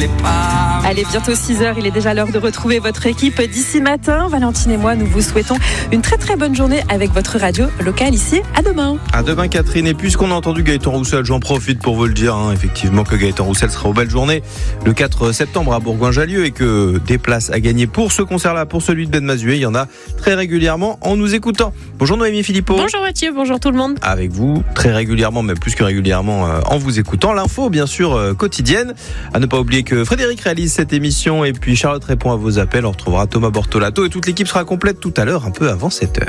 Allez, bientôt 6h, il est déjà l'heure de retrouver votre équipe d'ici matin. Valentine et moi, nous vous souhaitons une très très bonne journée avec votre radio locale ici. À demain. À demain Catherine, et puisqu'on a entendu Gaëtan Roussel, j'en profite pour vous le dire, effectivement que Gaëtan Roussel sera aux Belles Journées le 4 septembre à Bourgoin-Jallieu et que des places à gagner pour ce concert-là, pour celui de Ben Mazué, il y en a très régulièrement en nous écoutant. Bonjour Noémie Philippot. Bonjour Mathieu, bonjour tout le monde. Avec vous, très régulièrement, mais plus que régulièrement en vous écoutant. L'info, bien sûr, quotidienne. À ne pas oublier que Frédéric réalise cette émission et puis Charlotte répond à vos appels. On retrouvera Thomas Bortolato et toute l'équipe sera complète tout à l'heure, un peu avant 7h.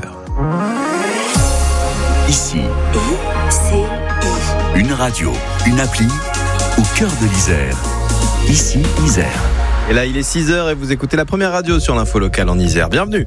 Ici, une radio, une appli au cœur de l'Isère. Ici, Isère. Et là, il est 6h et vous écoutez la première radio sur l'info locale en Isère. Bienvenue.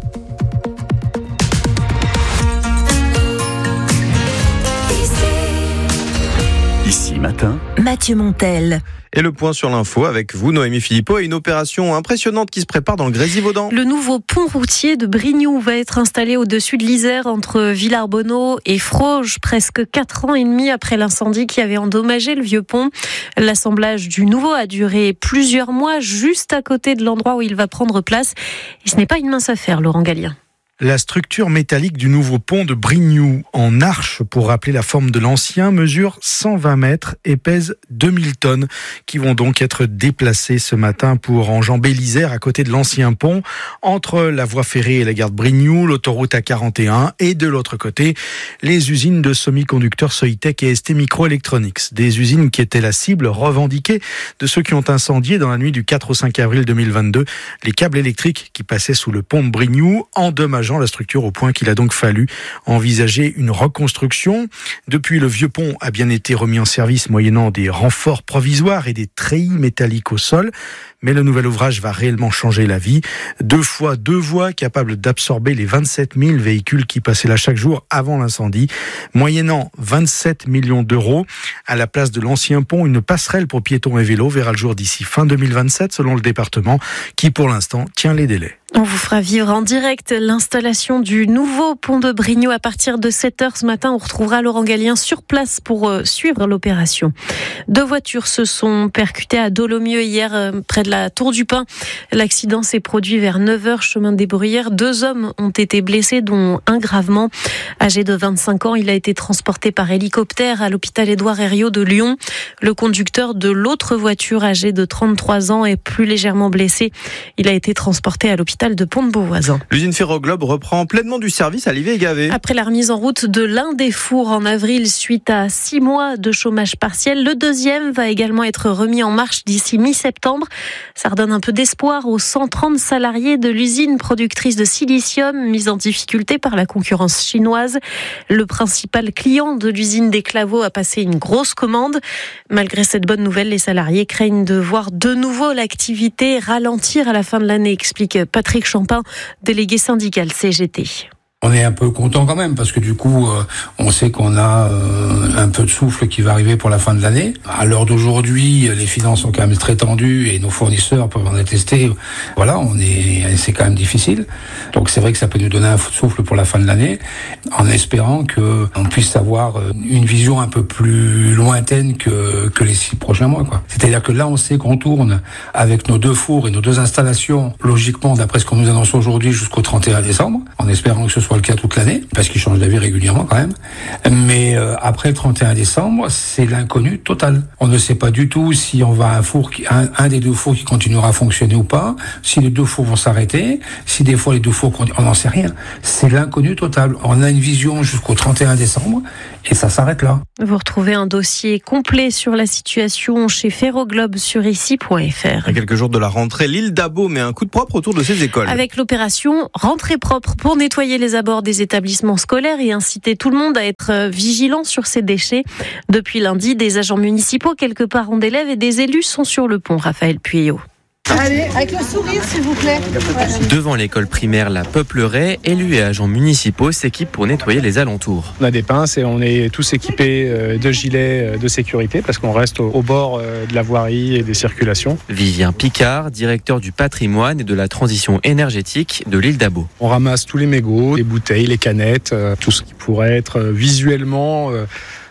Ici matin, Mathieu Montel. Et le point sur l'info avec vous, Noémie Philippot, et une opération impressionnante qui se prépare dans le Grésivaudan. Le nouveau pont routier de Brignoux va être installé au-dessus de l'Isère entre Villarbonneau et Froges, presque 4 ans et demi après l'incendie qui avait endommagé le vieux pont. L'assemblage du nouveau a duré plusieurs mois, juste à côté de l'endroit où il va prendre place. Et ce n'est pas une mince affaire, Laurent Gallien. La structure métallique du nouveau pont de Brignoux, en arche pour rappeler la forme de l'ancien, mesure 120 mètres et pèse 2000 tonnes, qui vont donc être déplacées ce matin pour enjamber l'Isère à côté de l'ancien pont, entre la voie ferrée et la gare de Brignoux, l'autoroute A41 et de l'autre côté, les usines de semi-conducteurs Soitec et ST Microelectronics. Des usines qui étaient la cible revendiquée de ceux qui ont incendié dans la nuit du 4 au 5 avril 2022 les câbles électriques qui passaient sous le pont de Brignoux, endommageant la structure au point qu'il a donc fallu envisager une reconstruction. Depuis, le vieux pont a bien été remis en service moyennant des renforts provisoires et des treillis métalliques au sol. Mais le nouvel ouvrage va réellement changer la vie. 2 fois 2 voies capables d'absorber les 27 000 véhicules qui passaient là chaque jour avant l'incendie. Moyennant 27 millions d'euros. À la place de l'ancien pont, une passerelle pour piétons et vélos verra le jour d'ici fin 2027 selon le département qui pour l'instant tient les délais. On vous fera vivre en direct l'installation du nouveau pont de Brignoux à partir de 7h ce matin. On retrouvera Laurent Gallien sur place pour suivre l'opération. 2 voitures se sont percutées à Dolomieu hier près de la Tour du Pin. L'accident s'est produit vers 9h, chemin des Bruyères. 2 hommes ont été blessés, dont un gravement. Âgé de 25 ans, il a été transporté par hélicoptère à l'hôpital Édouard Herriot de Lyon. Le conducteur de l'autre voiture, âgé de 33 ans, est plus légèrement blessé. Il a été transporté à l'hôpital de Pont-de-Beauvoisin. L'usine Ferroglobe reprend pleinement du service à Livet-Gavet. Après la remise en route de l'un des fours en avril suite à 6 mois de chômage partiel, le deuxième va également être remis en marche d'ici mi-septembre. Ça redonne un peu d'espoir aux 130 salariés de l'usine productrice de silicium mise en difficulté par la concurrence chinoise. Le principal client de l'usine des Claveaux a passé une grosse commande. Malgré cette bonne nouvelle, les salariés craignent de voir de nouveau l'activité ralentir à la fin de l'année, explique Patrick Champin, délégué syndical CGT. On est un peu content quand même parce que du coup, on sait qu'on a un peu de souffle qui va arriver pour la fin de l'année. À l'heure d'aujourd'hui, les finances sont quand même très tendues et nos fournisseurs peuvent en attester. Voilà, c'est quand même difficile. Donc c'est vrai que ça peut nous donner un souffle pour la fin de l'année, en espérant que on puisse avoir une vision un peu plus lointaine que les 6 prochains mois, quoi. C'est-à-dire que là, on sait qu'on tourne avec nos 2 fours et nos 2 installations, logiquement, d'après ce qu'on nous annonce aujourd'hui, jusqu'au 31 décembre, en espérant que ce soit le cas toute l'année, parce qu'ils changent d'avis régulièrement quand même. Mais après le 31 décembre, c'est l'inconnu total. On ne sait pas du tout si on va à un des 2 fours qui continuera à fonctionner ou pas, si les 2 fours vont s'arrêter, si des fois les 2 fours, on n'en sait rien. C'est l'inconnu total. On a une vision jusqu'au 31 décembre et ça s'arrête là. Vous retrouvez un dossier complet sur la situation chez Ferroglobe sur ici.fr. À quelques jours de la rentrée, l'île d'Abo met un coup de propre autour de ses écoles. Avec l'opération Rentrée propre pour nettoyer les abords des établissements scolaires et inciter tout le monde à être vigilant sur ces déchets. Depuis lundi, des agents municipaux, quelques parents d'élèves et des élus sont sur le pont. Raphaël Pueyo. Allez, avec le sourire s'il vous plaît. Devant l'école primaire La Peupleraie, élus et agents municipaux s'équipent pour nettoyer les alentours. On a des pinces et on est tous équipés de gilets de sécurité parce qu'on reste au bord de la voirie et des circulations. Vivien Picard, directeur du patrimoine et de la transition énergétique de l'île d'Abo. On ramasse tous les mégots, les bouteilles, les canettes, tout ce qui pourrait être visuellement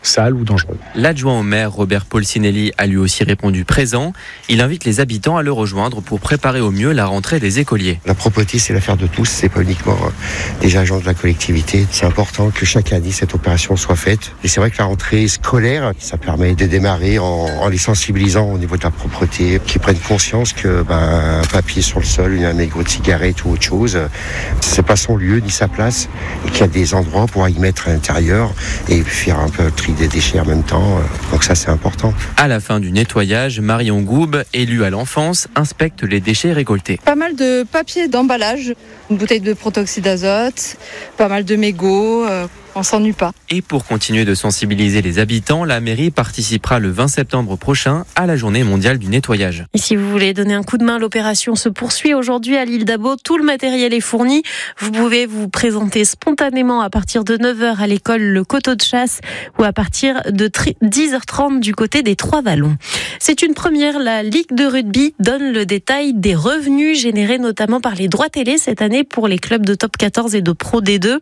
sales ou dangereux. L'adjoint au maire Robert Polsinelli a lui aussi répondu présent. Il invite les habitants à le rejoindre pour préparer au mieux la rentrée des écoliers. La propreté, c'est l'affaire de tous, c'est pas uniquement des agents de la collectivité. C'est important que chaque année cette opération soit faite. Et c'est vrai que la rentrée scolaire, ça permet de démarrer en les sensibilisant au niveau de la propreté, qu'ils prennent conscience que un papier sur le sol, un mégot de cigarette ou autre chose, c'est pas son lieu ni sa place, et qu'il y a des endroits pour y mettre à l'intérieur et faire un peu le tri des déchets en même temps. Donc ça, c'est important. À la fin du nettoyage, Marion Goube, élue à l'enfance, inspecte les déchets récoltés. Pas mal de papier d'emballage, une bouteille de protoxyde d'azote, pas mal de mégots. On s'ennuie pas. Et pour continuer de sensibiliser les habitants, la mairie participera le 20 septembre prochain à la journée mondiale du nettoyage. Et si vous voulez donner un coup de main, l'opération se poursuit aujourd'hui à l'île d'Abo. Tout le matériel est fourni. Vous pouvez vous présenter spontanément à partir de 9h à l'école Le Coteau de Chasse ou à partir de 10h30 du côté des Trois-Vallons. C'est une première. La Ligue de rugby donne le détail des revenus générés notamment par les droits télé cette année pour les clubs de top 14 et de Pro D2.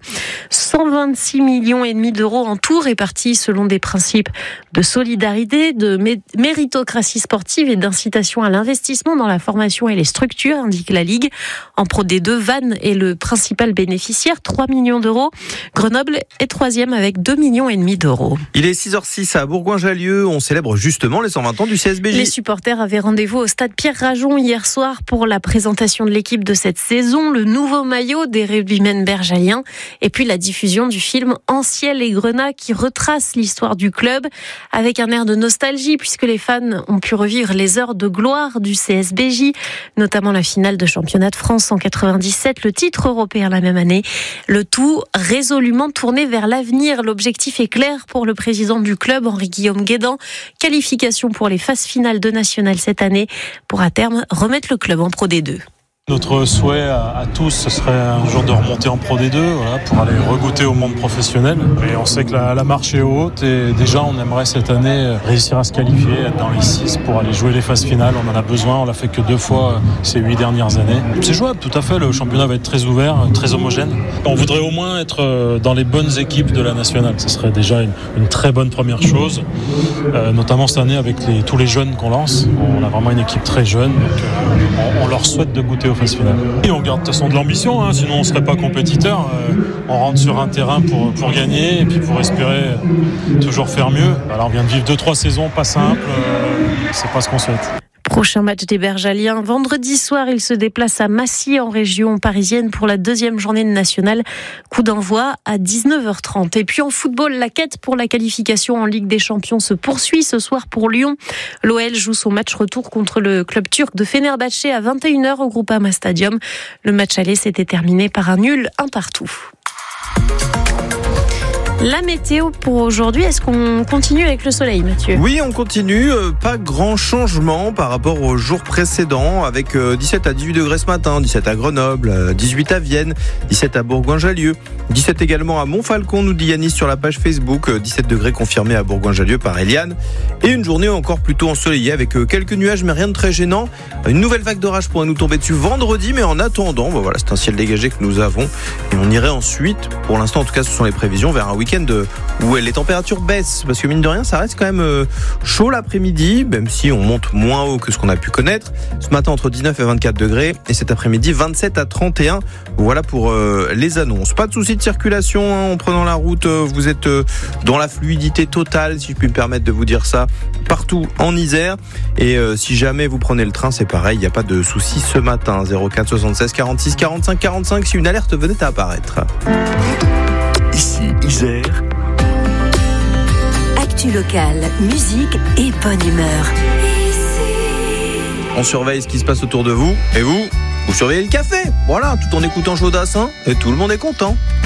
126,5 millions d'euros en tout, répartis selon des principes de solidarité, de méritocratie sportive et d'incitation à l'investissement dans la formation et les structures, indique la Ligue. En Pro D2, Vannes est le principal bénéficiaire, 3 millions d'euros. Grenoble est troisième avec 2,5 millions d'euros. Il est 6h06 à Bourgoin-Jallieu. On célèbre justement les 120 ans du CSBJ. Les supporters avaient rendez-vous au stade Pierre-Rajon hier soir pour la présentation de l'équipe de cette saison, le nouveau maillot des rugbymen bergaliens et puis la diffusion du film Anciel et Grenat qui retrace l'histoire du club avec un air de nostalgie puisque les fans ont pu revivre les heures de gloire du CSBJ, notamment la finale de championnat de France en 97, le titre européen la même année. Le tout résolument tourné vers l'avenir. L'objectif est clair pour le président du club, Henri-Guillaume Guédan. Qualification pour les phases finales de national cette année pour à terme remettre le club en Pro D2. Notre souhait à tous, ce serait un jour de remonter en Pro D2, pour aller regoûter au monde professionnel. Et on sait que la marche est haute et déjà on aimerait cette année réussir à se qualifier, être dans les 6 pour aller jouer les phases finales. On en a besoin, on l'a fait que 2 fois ces 8 dernières années. C'est jouable, tout à fait, le championnat va être très ouvert, très homogène. On voudrait au moins être dans les bonnes équipes de la nationale. Ce serait déjà une très bonne première chose, notamment cette année avec tous les jeunes qu'on lance. On a vraiment une équipe très jeune, donc on leur souhaite de goûter aux phases finales. Et on garde de toute façon de l'ambition, sinon on ne serait pas compétiteur. On rentre sur un terrain pour gagner et puis pour espérer toujours faire mieux. Alors on vient de vivre 2-3 saisons pas simples, c'est pas ce qu'on souhaite. Prochain match des Bergaliens. Vendredi soir, ils se déplacent à Massy en région parisienne pour la 2e journée de nationale. Coup d'envoi à 19h30. Et puis en football, la quête pour la qualification en Ligue des Champions se poursuit ce soir pour Lyon. L'OL joue son match retour contre le club turc de Fenerbahçe à 21h au Groupama Stadium. Le match aller s'était terminé par un nul 1-1. La météo pour aujourd'hui, est-ce qu'on continue avec le soleil, Mathieu ? Oui, on continue. Pas grand changement par rapport aux jours précédents avec 17 à 18 degrés ce matin, 17 à Grenoble, 18 à Vienne, 17 à Bourgoin-Jallieu, 17 également à Montfalcon, nous dit Yanis sur la page Facebook, 17 degrés confirmés à Bourgoin-Jallieu par Eliane. Et une journée encore plutôt ensoleillée avec quelques nuages mais rien de très gênant. Une nouvelle vague d'orage pourrait nous tomber dessus vendredi, mais en attendant, voilà, c'est un ciel dégagé que nous avons. Et on irait ensuite, pour l'instant en tout cas ce sont les prévisions, vers un week-end où les températures baissent, parce que mine de rien ça reste quand même chaud l'après-midi, même si on monte moins haut que ce qu'on a pu connaître. Ce matin entre 19 et 24 degrés et cet après-midi 27 à 31. Voilà pour les annonces. Pas de soucis de circulation en prenant la route, vous êtes dans la fluidité totale, si je puis me permettre de vous dire ça, partout en Isère. Et si jamais vous prenez le train, c'est pareil, il n'y a pas de soucis ce matin. 04 76 46 45 45 si une alerte venait à apparaître. Ici, Isère. Actu locale, musique et bonne humeur. On surveille ce qui se passe autour de vous. Et vous surveillez le café. Voilà, tout en écoutant Chaudassin. Et tout le monde est content.